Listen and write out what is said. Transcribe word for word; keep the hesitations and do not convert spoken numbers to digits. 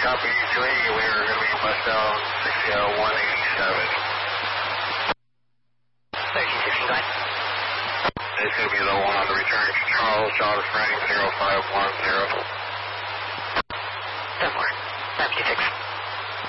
Copy three, we are going to be westbound sixty L one eighty-seven. Station sixty-nine. It's going to be the one on the return to Charles, John Frank zero five one zero.